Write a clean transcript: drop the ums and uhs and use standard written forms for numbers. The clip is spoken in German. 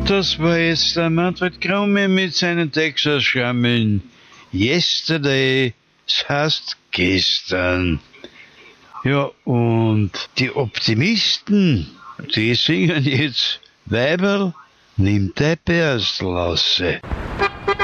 Das war jetzt der Manfred Krumme mit seinen Texas-Schrammeln. Yesterday, das heißt gestern. Ja, und die Optimisten, die singen jetzt Weiberl, nimm dein Bärstel raus.